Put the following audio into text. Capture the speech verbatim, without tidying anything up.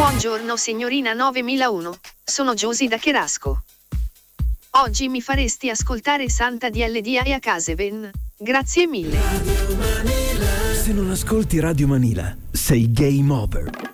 Buongiorno signorina novemilauno, sono Giusy da Cherasco. Oggi mi faresti ascoltare Santa D L D A e a Caseven? Grazie mille. Se non ascolti Radio Manila, sei game over.